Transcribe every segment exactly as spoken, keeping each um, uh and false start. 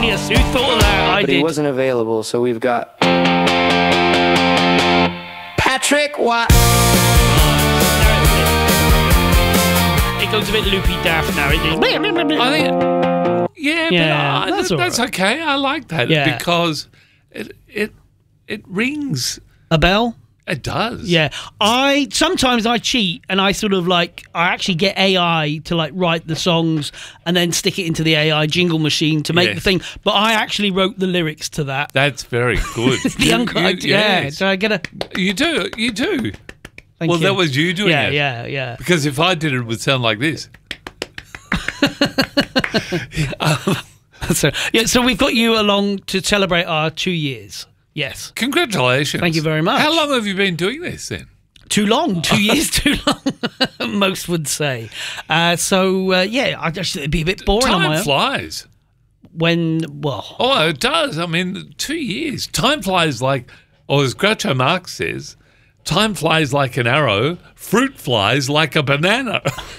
genius. Who thought of that? I but did. he wasn't available, so we've got Patrick Watt. It goes a bit loopy daft now. It is. I think, yeah, Yeah, but I, that's that's, all right. okay. I like that Yeah. because it it it rings. A bell? It does. Yeah. I sometimes I cheat and I sort of like I actually get A I to like write the songs and then stick it into the A I jingle machine to make Yes. the thing. But I actually wrote the lyrics to that. That's very good. the uncut, yeah. yes. So I get a. You do. You do. Thank well, you. that was you doing yeah, it. Yeah, yeah, Because if I did it, it would sound like this. um, so yeah, so we've got you along to celebrate our two years. Yes. Congratulations. Thank you very much. How long have you been doing this then? Too long. Two years too long, most would say. Uh, so, uh, yeah, I just it'd be a bit boring on my Time own. flies. When, well... Oh, it does. I mean, two years. Time flies like, or as Groucho Marx says, time flies like an arrow, fruit flies like a banana.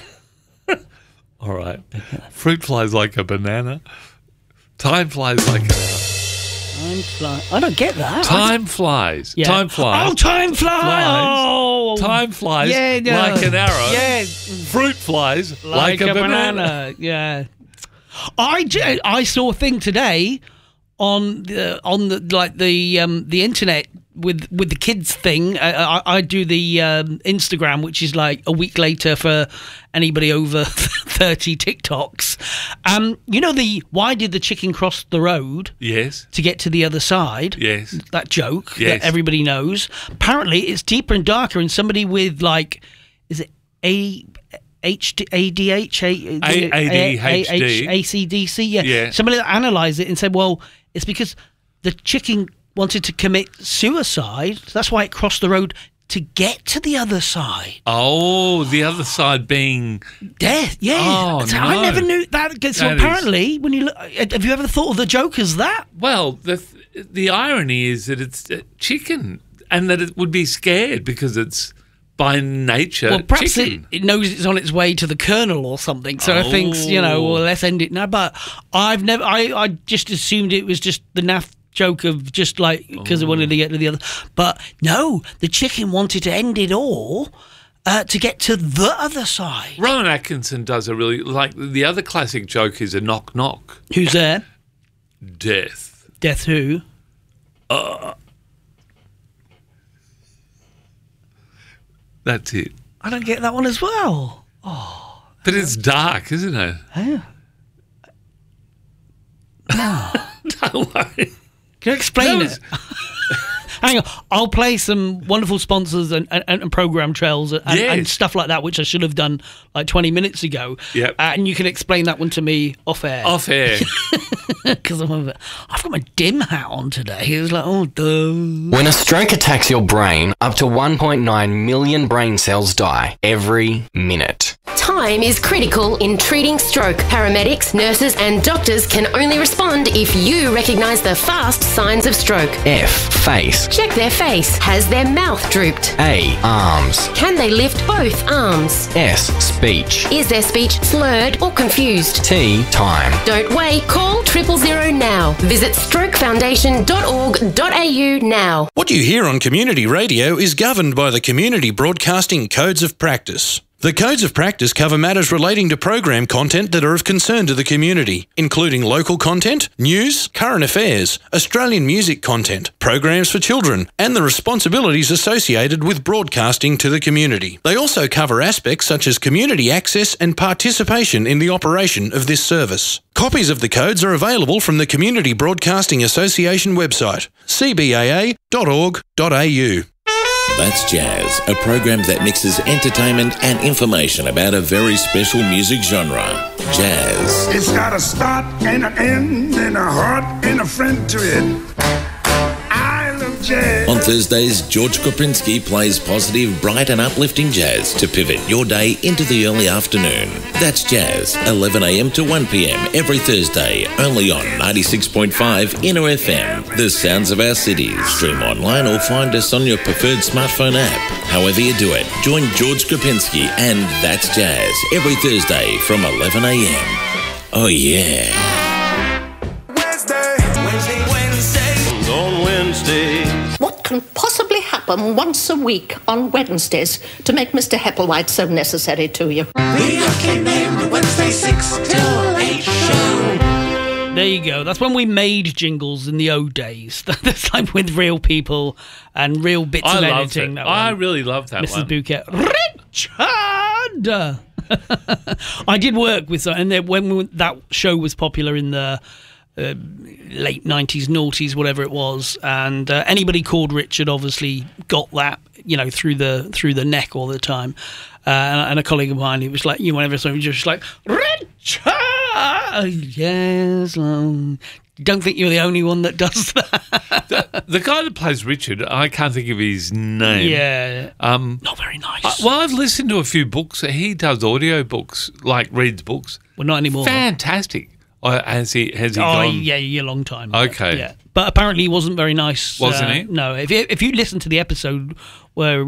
All right. Fruit flies like a banana. Time flies like an arrow. Time flies. I don't get that. Time flies. Yeah. Time flies. Oh, time flies. Flies. Oh. Time flies Yeah, no. like an arrow. Yeah. Fruit flies like, a, banana. Yeah. I, j- I saw a thing today on the on the like the um the internet with with the kids thing. I, I, I do the um, Instagram, which is like a week later for anybody over thirty TikToks. Um, you know the why did the chicken cross the road? Yes. To get to the other side. Yes. That joke Yes. that everybody knows. Apparently, it's deeper and darker, and somebody with like, is it a H D, A D H, A D H D, A C D C, yeah. Yeah. Somebody that analysed it and said, well, it's because the chicken wanted to commit suicide. So that's why it crossed the road to get to the other side. Oh, the other side being death. Yeah. Oh, so no. I never knew that. So That apparently, when you look, have you ever thought of the joke as that? Well, the the irony is that it's uh, chicken, and that it would be scared because it's by nature Well, perhaps it, chicken. it knows it's on its way to the kernel or something, so it thinks, you know, well, let's end it now. But I've never, I, I just assumed it was just the naff joke of just like because it wanted to get to the other. But no, the chicken wanted to end it all uh, to get to the other side. Rowan Atkinson does a really like the other classic joke is a knock knock. Who's there? Death. Death who? Uh, that's it. I don't get that one as well. Oh, but it's dark, isn't it? Yeah. No. Don't worry. Can you explain was- it? Hang on, I'll play some wonderful sponsors and, and, and program trails and, Yes. and stuff like that, which I should have done like twenty minutes ago. Yep. Uh, and you can explain that one to me off air. Off air. Because I'm a bit, I've got my dim hat on today. It was like, oh, duh. When a stroke attacks your brain, up to one point nine million brain cells die every minute. Time is critical in treating stroke. Paramedics, nurses and doctors can only respond if you recognise the fast signs of stroke. F. Face. Check their face. Has their mouth drooped? A. Arms. Can they lift both arms? S. Speech. Is their speech slurred or confused? T. Time. Don't wait. Call triple zero now. Visit stroke foundation dot org dot a u now. What you hear on community radio is governed by the Community Broadcasting Codes of Practice. The Codes of Practice cover matters relating to program content that are of concern to the community, including local content, news, current affairs, Australian music content, programs for children, and the responsibilities associated with broadcasting to the community. They also cover aspects such as community access and participation in the operation of this service. Copies of the codes are available from the Community Broadcasting Association website, c b a a dot org dot a u. That's Jazz, a program that mixes entertainment and information about a very special music genre. Jazz. It's got a start and an end and a heart and a friend to it. I love jazz. On Thursdays, George Koprinski plays positive, bright and uplifting jazz to pivot your day into the early afternoon. That's Jazz, eleven a m to one p m every Thursday, only on ninety-six point five Inner F M, the sounds of our cities. Stream online or find us on your preferred smartphone app. However you do it, join George Kopinski and That's Jazz every Thursday from eleven a m. Oh yeah. Wednesday. Wednesday, Wednesday. On Wednesday. What can possibly happen once a week on Wednesdays to make Mister Hepplewhite so necessary to you? We are named the Wednesday six till eight show. There you go. That's when we made jingles in the old days. That's like with real people and real bits I of love editing. it. That I one. really love that Missus one. Bouquet. Richard! I did work with, and then when we, that show was popular in the uh, late nineties, noughties, whatever it was, and uh, anybody called Richard obviously got that, you know, through the through the neck all the time. Uh, and, and a colleague of mine, he was like, you know, whenever somebody was just like, Richard! Yes, um, don't think you're the only one that does that. the, the guy that plays Richard, I can't think of his name. Yeah. Um, Not very nice. Uh, well, I've listened to a few books. He does audio books, like reads books. Well, not anymore. Fantastic. Uh, has he? Has he oh, gone? yeah, yeah, a long time. Okay. Yeah. But apparently he wasn't very nice. Wasn't uh, he? No. If you, if you listen to the episode where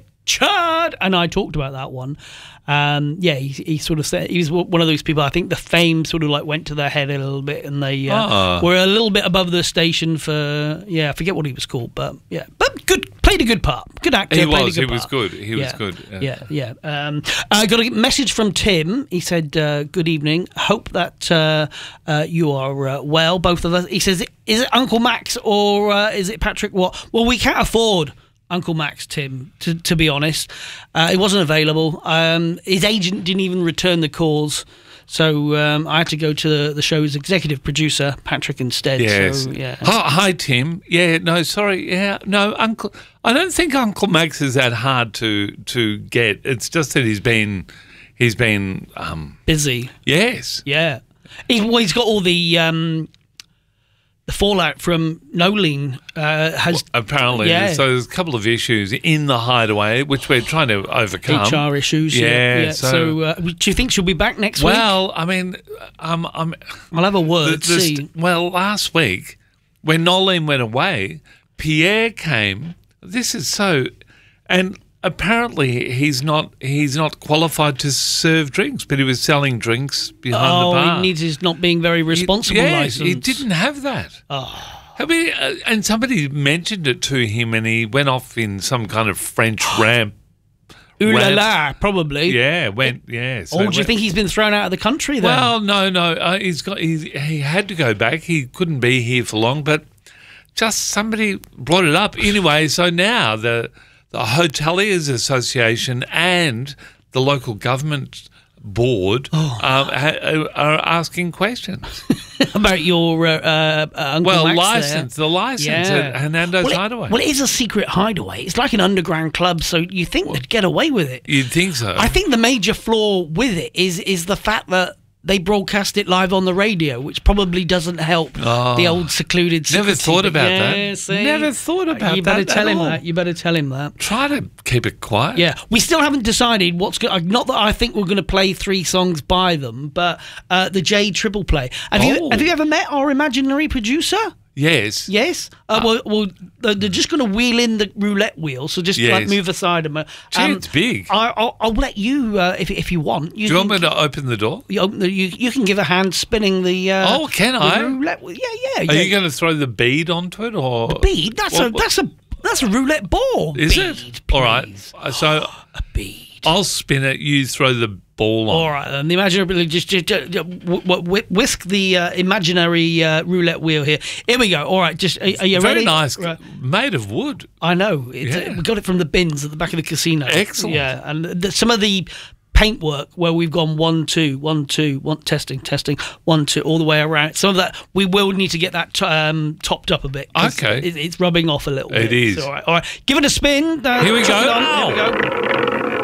Richard and I talked about that one, um, yeah, he, he sort of said he was one of those people. I think the fame sort of like went to their head a little bit, and they uh, Ah. were a little bit above the station for yeah, I forget what he was called, but yeah, but good, played a good part, good actor. He played was. A good He was part. good. He was Yeah. good. Yeah, yeah. Um, I got a message from Tim. He said, uh, "Good evening. Hope that uh, uh, you are uh, well, both of us." He says, "Is it Uncle Max or uh, is it Patrick Watt?" Well, we can't afford Uncle Max, Tim, to, to be honest. Uh, it wasn't available. Um, his agent didn't even return the calls. So um, I had to go to the, the show's executive producer, Patrick, instead. Yes. So, yeah. Hi, hi, Tim. Yeah, no, sorry. Yeah, no, Uncle. I don't think Uncle Max is that hard to to get. It's just that he's been he's been um, Busy. Yes. Yeah. He, well, he's got all the um, the fallout from Nolene. Uh, has Apparently, Yeah. so there's a couple of issues in the Hideaway which we're trying to overcome. H R issues. Yeah. Yeah. yeah. So, So, uh, do you think she'll be back next week? well, I mean, um, I'm. I'll have a word. the- the see. st- well, last week when Nolene went away, Pierre came. This is so, and apparently he's not he's not qualified to serve drinks, but he was selling drinks behind oh, the bar. he needs his not being very responsible Yes, license. he didn't have that. Oh. I mean, uh, and somebody mentioned it to him, and he went off in some kind of French ramp. Ooh la rant. la, probably. Yeah, went. Yeah. so Or do you went- think he's been thrown out of the country then? Well, no, no. Uh, he's got. He's, he had to go back. He couldn't be here for long, but just somebody brought it up anyway. So now the the Hoteliers Association and the local government board Oh. um, ha- are asking questions. about your uh, uh, Uncle Well, Max license, there. the license at Hernando's well, it, Hideaway. Well, it is a secret hideaway. It's like an underground club, so you think they'd get away with it. You'd think so. I think the major flaw with it is is the fact that they broadcast it live on the radio, which probably doesn't help Oh. the old secluded Never secrecy. thought But about yeah, that. see? Never thought about you that better tell at him all. that. You better tell him that. Try to keep it quiet. Yeah, we still haven't decided what's going. Not that I think we're going to play three songs by them, but uh, the J Triple Play. Have you Oh. have you ever met our imaginary producer? Yes. Yes. Uh, well, well, they're they're just going to wheel in the roulette wheel, so just like Yes. move aside. Um, Gee, it's big. I, I'll, I'll let you uh, if if you want. Do you want me to open the door? You, open the- you, you can give a hand spinning the. Uh, Oh, can the I? Roulette wheel. Yeah, yeah. Are yeah. you going to throw the bead onto it, or bead? That's What- a that's a that's a roulette ball. Is bead, it? All right. So a bead. I'll spin it. You throw the ball on. All right, then. The imaginary just, just, just w- w- whisk the uh, imaginary uh, roulette wheel here. Here we go. All right, just are, are you Very ready? nice. Right. Made of wood. I know. It's, Yeah. uh, we got it from the bins at the back of the casino. Excellent. Yeah, and the, some of the paintwork where we've gone one, two, one, two, one, testing, testing, one, two, all the way around. Some of that we will need to get that t- um, topped up a bit. 'cause Okay. it, it's rubbing off a little It bit. is. So, all right, all right, give it a spin. Uh, Here we chuck go. it on. Here we go.